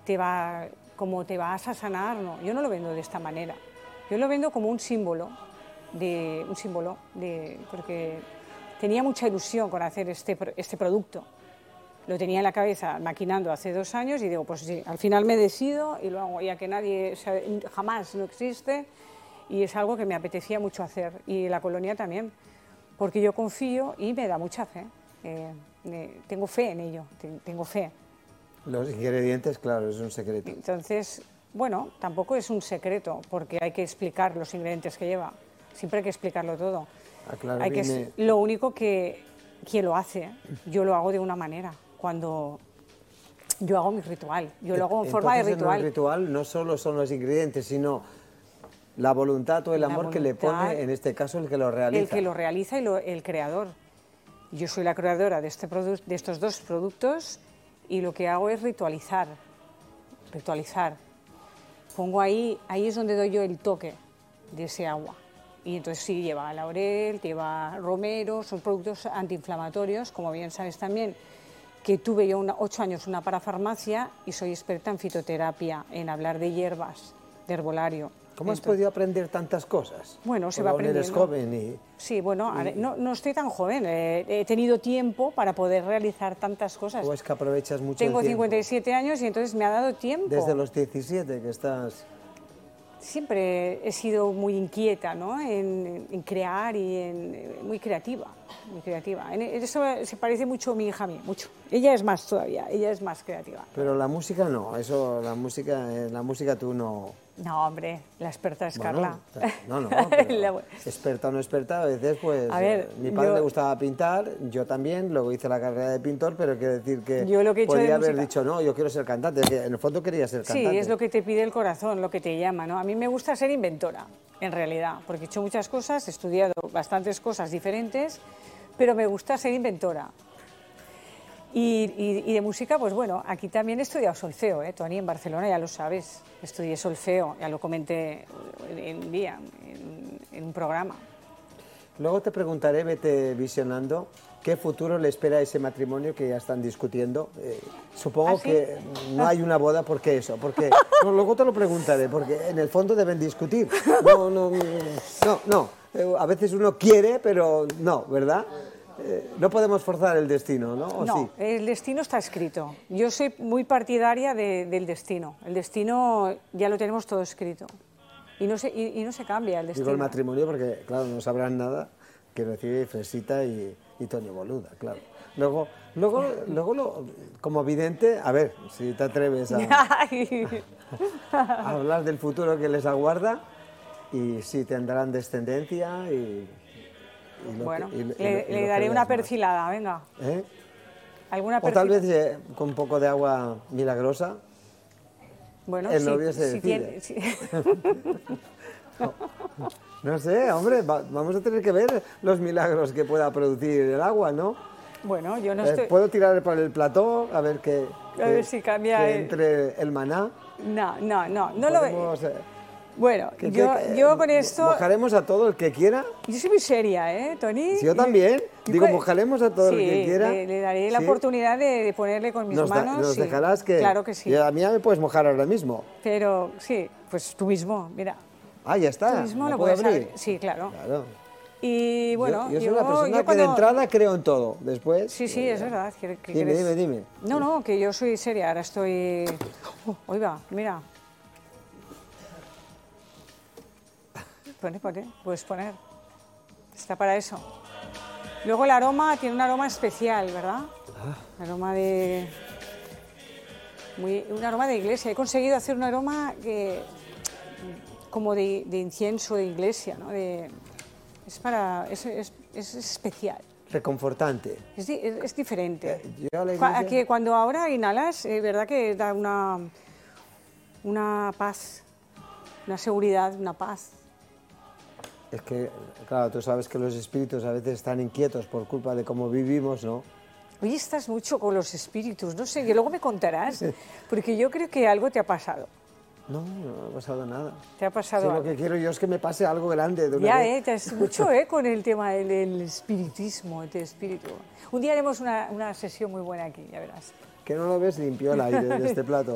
como te vas a sanar, no. Yo no lo vendo de esta manera. Yo lo vendo como un símbolo, porque tenía mucha ilusión con hacer este producto. Lo tenía en la cabeza maquinando hace 2 años y digo, pues sí, al final me decido y lo hago, ya que jamás no existe, y es algo que me apetecía mucho hacer, y la colonia también, porque yo confío y me da mucha fe. Tengo fe en ello, tengo fe. Los ingredientes, claro, es un secreto. Entonces, bueno, tampoco es un secreto, porque hay que explicar los ingredientes que lleva. Siempre hay que explicarlo todo. Claro, lo único que quien lo hace, yo lo hago de una manera. Cuando yo hago mi ritual, yo lo hago en forma de ritual. El ritual no solo son los ingredientes, sino la voluntad o el amor que le pone, en este caso, el que lo realiza. El que lo realiza y el creador. Yo soy la creadora de estos 2 productos, y lo que hago es ritualizar. Pongo ahí es donde doy yo el toque de ese agua. Y entonces sí, lleva laurel, lleva romero, son productos antiinflamatorios, como bien sabes también, que tuve yo 8 años una parafarmacia y soy experta en fitoterapia, en hablar de hierbas, de herbolario. ¿Cómo has podido aprender tantas cosas? Bueno, se va aprendiendo. Eres joven y... Sí, bueno, no estoy tan joven, he tenido tiempo para poder realizar tantas cosas. ¿O es que aprovechas mucho Tengo el tiempo? 57 años y entonces me ha dado tiempo. Desde los 17 que estás... Siempre he sido muy inquieta, ¿no?, en crear y muy creativa, muy creativa. En eso se parece mucho a mi hija a mí, mucho. Ella es más todavía, ella es más creativa. Pero la música no, la música tú no... No, hombre, la experta es Carla. No, pero experta o no experta, a veces pues... A ver, mi padre le gustaba pintar, yo también, luego hice la carrera de pintor, pero quiero decir que yo lo que he hecho podría haber dicho, no, yo quiero ser cantante, que en el fondo quería ser cantante. Sí, es lo que te pide el corazón, lo que te llama, ¿no? A mí me gusta ser inventora, en realidad, porque he hecho muchas cosas, he estudiado bastantes cosas diferentes, pero me gusta ser inventora. Y de música, pues bueno, aquí también he estudiado solfeo, Toni, en Barcelona, ya lo sabes. Estudié solfeo, ya lo comenté en un programa. Luego te preguntaré, vete visionando, ¿qué futuro le espera a ese matrimonio que ya están discutiendo? Supongo que no hay una boda, ¿por qué eso? Porque, luego te lo preguntaré, porque en el fondo deben discutir. No, a veces uno quiere, pero no, ¿verdad? No podemos forzar el destino, ¿no? ¿O no, sí? El destino está escrito. Yo soy muy partidaria del destino. El destino ya lo tenemos todo escrito. Y no se cambia el destino. Digo el matrimonio porque, claro, no sabrán nada, que recibe Fresita y Toño Boluda, claro. Luego como vidente, a ver, si te atreves a hablar del futuro que les aguarda, y si tendrán descendencia bueno, le daré una perfilada, venga. ¿Alguna perfilada? O tal vez con un poco de agua milagrosa, bueno, el novio se decide. No sé, hombre, vamos a tener que ver los milagros que pueda producir el agua, ¿no? Bueno, yo no estoy... ¿Puedo tirar por el plató a ver si cambia que entre el maná? No lo veo. Bueno, yo con esto... ¿Mojaremos a todo el que quiera? Yo soy muy seria, Toni? Sí, yo también. Digo, mojaremos a todo el que quiera. Le daré la oportunidad de ponerle con mis manos. ¿Nos dejarás que...? Claro que sí. A mí ya me puedes mojar ahora mismo. Pero sí, pues tú mismo, mira. Ah, ya está. Tú mismo lo puedo puedes abrir. Sí, claro. Y bueno, yo soy una persona que de entrada creo en todo. Después... Sí, es verdad. Dime. No, que yo soy seria. Ahora estoy... Oiga, mira. Puedes poner. Está para eso. Luego el aroma tiene un aroma especial, ¿verdad? Un aroma un aroma de iglesia. He conseguido hacer un aroma como de incienso de iglesia, ¿no? Es especial. Reconfortante. Es diferente. Que cuando ahora inhalas, es verdad que da una paz, una seguridad, una paz. Es que, claro, tú sabes que los espíritus a veces están inquietos por culpa de cómo vivimos, ¿no? Hoy estás mucho con los espíritus, no sé, que luego me contarás, porque yo creo que algo te ha pasado. No me ha pasado nada. ¿Te ha pasado algo? Lo que quiero yo es que me pase algo grande de una ya, vez. Te has mucho con el tema del espiritismo, del espíritu. Un día haremos una sesión muy buena aquí, ya verás. Que no lo ves limpio el aire de este plato.